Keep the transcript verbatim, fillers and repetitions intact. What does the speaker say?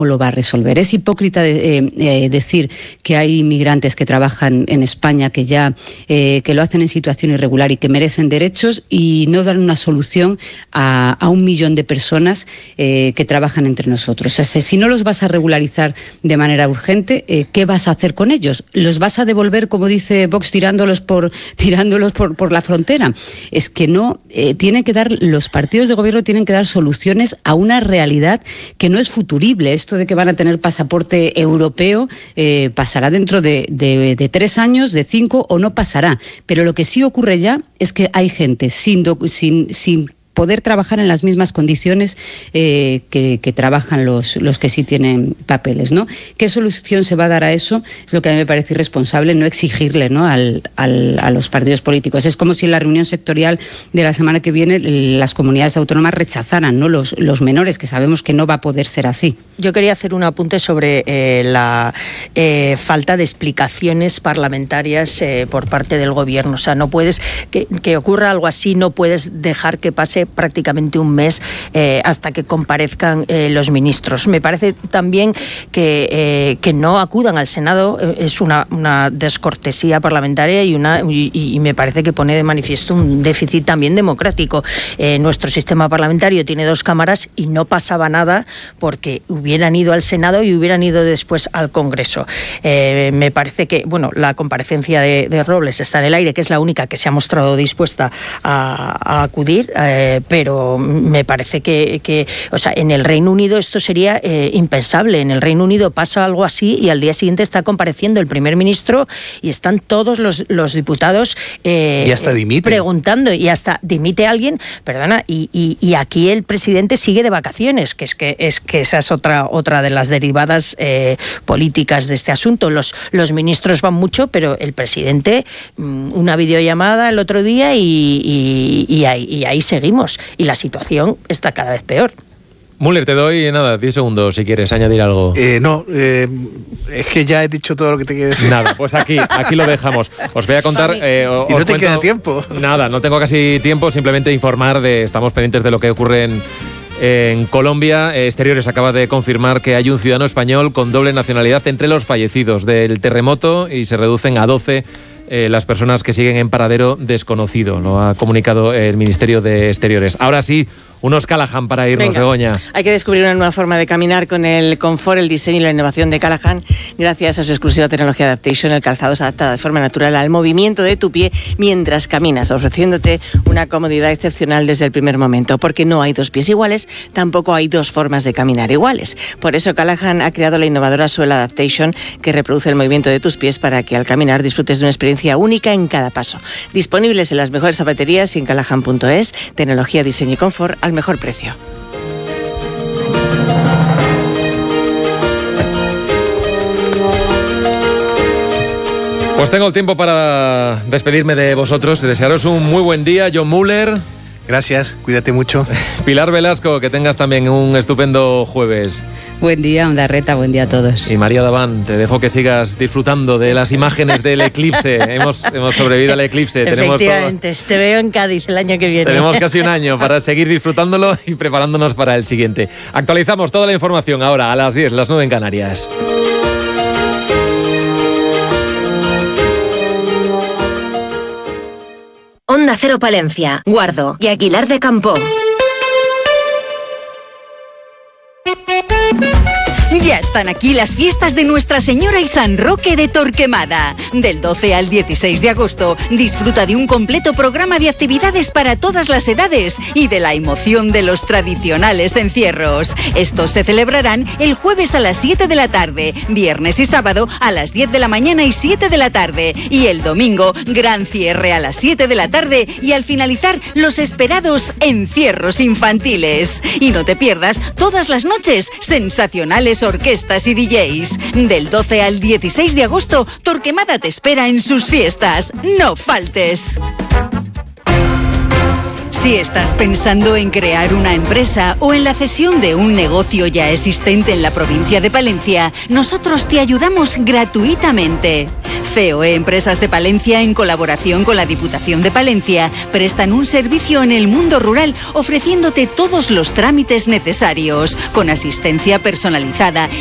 lo va a resolver. Es hipócrita de, eh, eh, decir que hay inmigrantes que trabajan en España, que ya eh, que lo hacen en situación irregular y que merecen derechos, y no dar una solución a, a un millón de personas eh, que trabajan entre nosotros. O sea, si no los vas a regularizar de manera urgente, eh, ¿qué vas a hacer con ellos? ¿Los vas a devolver, como dice Vox, tirándolos por tirándolos por, por la frontera? Es que no, eh, tienen que dar, los partidos de gobierno tienen que dar soluciones a una realidad que no es futurible. Esto de que van a tener pasaporte europeo eh, pasará dentro de, de, de tres años, de cinco, o no pasará. Pero lo que sí ocurre ya es que hay gente sin, docu- sin, sin poder trabajar en las mismas condiciones eh, que, que trabajan los, los que sí tienen papeles, ¿no? ¿Qué solución se va a dar a eso? Es lo que a mí me parece irresponsable, no exigirle, ¿no?, al, al, a los partidos políticos. Es como si en la reunión sectorial de la semana que viene las comunidades autónomas rechazaran, ¿no?, los, los menores, que sabemos que no va a poder ser así. Yo quería hacer un apunte sobre eh, la eh, falta de explicaciones parlamentarias eh, por parte del Gobierno. O sea, no puedes, que, que ocurra algo así, no puedes dejar que pase prácticamente un mes eh, hasta que comparezcan eh, los ministros. Me parece también que, eh, que no acudan al Senado eh, es una, una descortesía parlamentaria y, una, y, y me parece que pone de manifiesto un déficit también democrático. Eh, nuestro sistema parlamentario tiene dos cámaras y no pasaba nada porque hubieran ido al Senado y hubieran ido después al Congreso. Eh, me parece que, bueno, la comparecencia de, de Robles está en el aire, que es la única que se ha mostrado dispuesta a, a acudir, eh, pero me parece que, que, o sea, en el Reino Unido esto sería eh, impensable. En el Reino Unido pasa algo así y al día siguiente está compareciendo el primer ministro y están todos los, los diputados eh, y hasta dimite. preguntando y hasta dimite alguien, perdona, y, y, y aquí el presidente sigue de vacaciones, que es que, es que esa es otra, otra de las derivadas eh, políticas de este asunto. Los, los ministros van mucho, pero el presidente, una videollamada el otro día y, y, y, ahí, y ahí seguimos. Y la situación está cada vez peor. Müller, te doy nada, diez segundos si quieres añadir algo. Eh, no, eh, es que ya he dicho todo lo que te quiero decir. Nada, pues aquí, aquí lo dejamos. Os voy a contar... Eh, os y no te cuento, queda tiempo. Nada, no tengo casi tiempo, simplemente informar de... Estamos pendientes de lo que ocurre en, en Colombia. Exteriores acaba de confirmar que hay un ciudadano español con doble nacionalidad entre los fallecidos del terremoto y se reducen a doce eh, las personas que siguen en paradero desconocido. Lo ha comunicado el Ministerio de Exteriores. Ahora sí, unos Callahan para irnos. Venga, Begoña. Hay que descubrir una nueva forma de caminar con el confort, el diseño y la innovación de Callahan. Gracias a su exclusiva tecnología Adaptation, el calzado se adapta de forma natural al movimiento de tu pie mientras caminas, ofreciéndote una comodidad excepcional desde el primer momento. Porque no hay dos pies iguales, tampoco hay dos formas de caminar iguales. Por eso Callahan ha creado la innovadora suela Adaptation, que reproduce el movimiento de tus pies para que al caminar disfrutes de una experiencia única en cada paso. Disponibles en las mejores zapaterías y en callahan punto es. Tecnología, diseño y confort al mejor precio. Pues tengo el tiempo para despedirme de vosotros y desearos un muy buen día. John Müller. Gracias, cuídate mucho. Pilar Velasco, que tengas también un estupendo jueves. Buen día, Onda Reta, buen día a todos. Y María Daván, te dejo que sigas disfrutando de las imágenes del eclipse. hemos, hemos sobrevivido al eclipse. Efectivamente, tenemos todo, te veo en Cádiz el año que viene. Tenemos casi un año para seguir disfrutándolo y preparándonos para el siguiente. Actualizamos toda la información ahora a las diez, las nueve en Canarias. Onda Cero Palencia, Guardo y Aguilar de Campo. Ya están aquí las fiestas de Nuestra Señora y San Roque de Torquemada. Del doce al dieciséis de agosto, disfruta de un completo programa de actividades para todas las edades y de la emoción de los tradicionales encierros. Estos se celebrarán el jueves a las siete de la tarde, viernes y sábado a las diez de la mañana y siete de la tarde, y el domingo, gran cierre a las siete de la tarde y al finalizar, los esperados encierros infantiles. Y no te pierdas todas las noches sensacionales orquestas y D Js. Del doce al dieciséis de agosto, Torquemada te espera en sus fiestas. No faltes. Si estás pensando en crear una empresa o en la cesión de un negocio ya existente en la provincia de Palencia, nosotros te ayudamos gratuitamente. C E O E Empresas de Palencia, en colaboración con la Diputación de Palencia, prestan un servicio en el mundo rural ofreciéndote todos los trámites necesarios, con asistencia personalizada